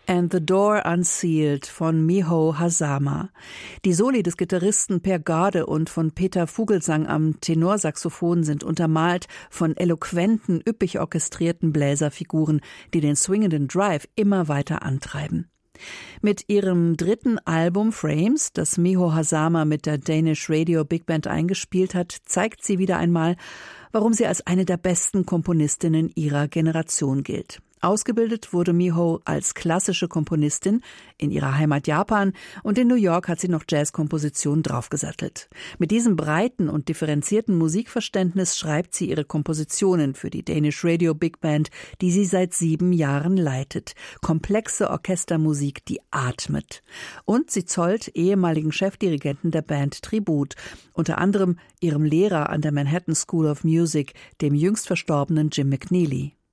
and the Door Unsealed von Miho Hazama. Die Soli des Gitarristen Per Gade und von Peter Vogelsang am Tenorsaxophon sind untermalt von eloquenten, üppig orchestrierten Bläserfiguren, die den swingenden Drive immer weiter antreiben. Mit ihrem dritten Album Frames, das Miho Hazama mit der Danish Radio Big Band eingespielt hat, zeigt sie wieder einmal, warum sie als eine der besten Komponistinnen ihrer Generation gilt. Ausgebildet wurde Miho als klassische Komponistin in ihrer Heimat Japan und in New York hat sie noch Jazzkompositionen draufgesattelt. Mit diesem breiten und differenzierten Musikverständnis schreibt sie ihre Kompositionen für die Danish Radio Big Band, die sie seit 7 Jahren leitet. Komplexe Orchestermusik, die atmet. Und sie zollt ehemaligen Chefdirigenten der Band Tribut, unter anderem ihrem Lehrer an der Manhattan School of Music, dem jüngst verstorbenen Jim McNeely.